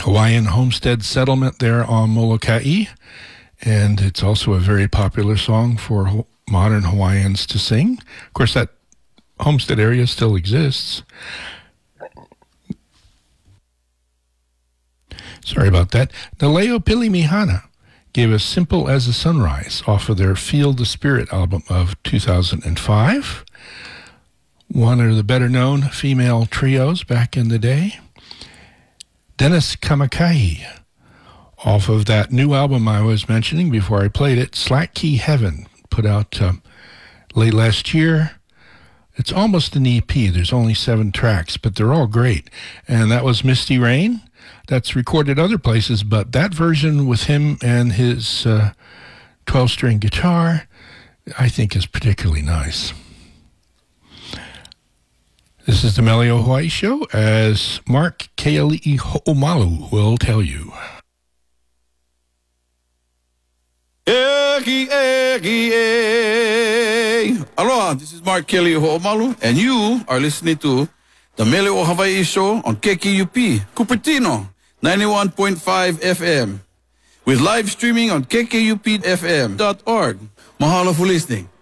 Hawaiian homestead settlement there on Molokai, and it's also a very popular song for modern Hawaiians to sing. Of course, that homestead area still exists. Sorry about that. Naleo Pilimihana gave us Simple as a Sunrise off of their Feel the Spirit album of 2005. One of the better-known female trios back in the day. Dennis Kamakahi, off of that new album I was mentioning before I played it, Slack Key Heaven, put out late last year. It's almost an EP. There's only 7 tracks, but they're all great. And that was Misty Rain. That's recorded other places, but that version with him and his 12-string guitar, I think is particularly nice. This is the Melio Hawaii Show, as Mark Keali'i Ho'omalu will tell you. Aloha, this is Mark Keali'i Ho'omalu, and you are listening to the Melio Hawaii Show on KKUP, Cupertino, 91.5 FM, with live streaming on kkupfm.org. Mahalo for listening.